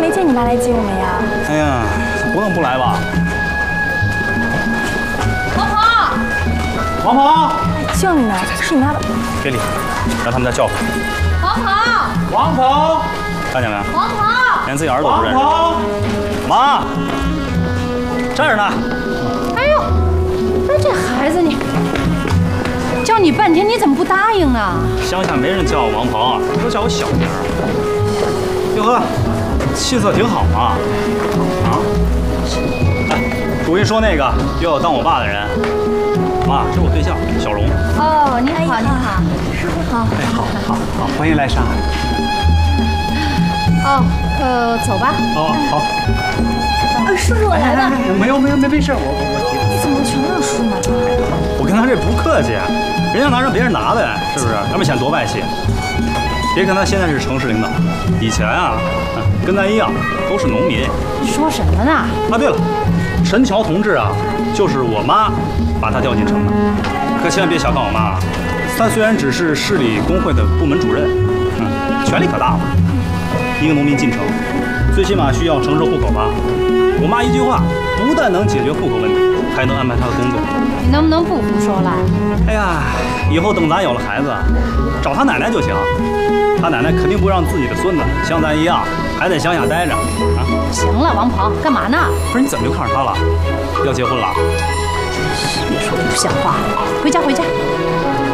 没见你妈来接我们呀？ 哎呀，不能不来吧？ 王鹏， 王鹏， 叫你呢，是你妈吧？ 别理他，让他们再叫回来。 王鹏， 王鹏，看见没？ 王鹏， 连自己儿子都不认识。妈，这儿呢。 哎呦，不是这孩子你，叫你半天你怎么不答应啊？ 乡下没人叫我王鹏，都叫我小名。哟呵，气色挺好嘛。啊？哎，我跟你说那个要当我爸的人，妈，这是我对象小荣。 哦，你好，你好， 师傅好。 哎，好，欢迎来上海。 哦，走吧。 哦，好。 叔叔我来了。 没事，我怎么全让叔叔买了？ 我跟他这不客气，人家拿让别人拿的，是不是？要不显多外气。别看他现在是城市领导，以前啊，跟咱一样都是农民。 你说什么呢？ 啊，对了，陈桥同志啊，就是我妈把他调进城的。可千万别小看我妈，她虽然只是市里工会的部门主任，权力可大了。一个农民进城，最起码需要城市户口吧？我妈一句话，不但能解决户口问题，还能安排她的工作。 你能不能不胡说了？ 哎呀，以后等咱有了孩子，找他奶奶就行。他奶奶肯定不让自己的孙子像咱一样还在乡下待着啊！ 行了，王鹏，干嘛呢？ 不是你怎么就看上他了？要结婚了？ 别说不像话，回家。